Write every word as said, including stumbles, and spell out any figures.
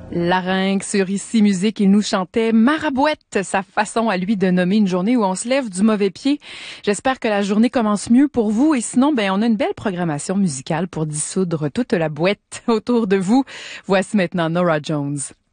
Larynx sur Ici Musique, il nous chantait Marabouette, sa façon à lui de nommer une journée où on se lève du mauvais pied. J'espère que la journée commence mieux pour vous et sinon, ben, on a une belle programmation musicale pour dissoudre toute la boîte autour de vous. Voici maintenant Norah Jones.